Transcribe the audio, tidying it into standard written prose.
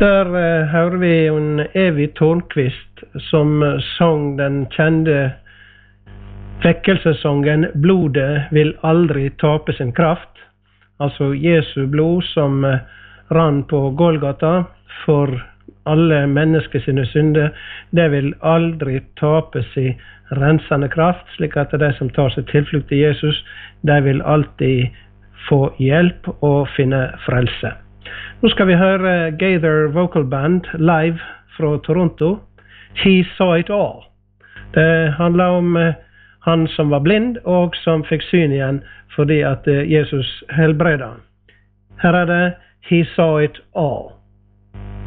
Der hører vi en Evy Tornqvist som sang den kjente vekkelsessangen «Blodet vil aldri tape sin kraft». Altså Jesu blod som rann på Golgata for alle mennesker sine synder, det vil aldri tape sin rensende kraft, slik at de som tar seg tilflukt til Jesus, de vil alltid få hjelp og finne frelse. Nå skal vi høre Gaither Vocal Band live fra Toronto. He Saw It All. Det handler om han som var blind og som fikk syn igjen fordi at Jesus helbredet han. Her det He Saw It All.